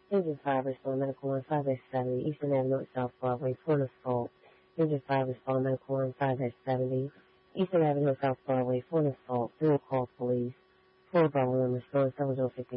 Engine 5 respond medical line 5S70, Eastern Avenue at South Broadway, for an assault. Engine 5 respond medical line 5S70, Eastern Avenue at South Broadway, for an assault. 3 call police. 4 Bravo respond 750.